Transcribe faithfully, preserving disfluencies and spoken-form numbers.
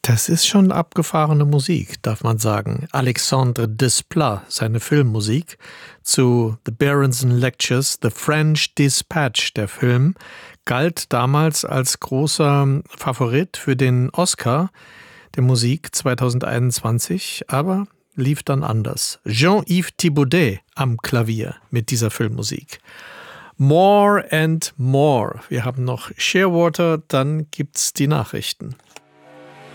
Das ist schon abgefahrene Musik, darf man sagen. Alexandre Desplat, seine Filmmusik zu The Berenson Lectures, The French Dispatch, der Film, galt damals als großer Favorit für den Oscar der Musik zwanzig einundzwanzig, aber lief dann anders. Jean-Yves Thibaudet am Klavier mit dieser Filmmusik. More and More. Wir haben noch Shearwater, dann gibt's die Nachrichten.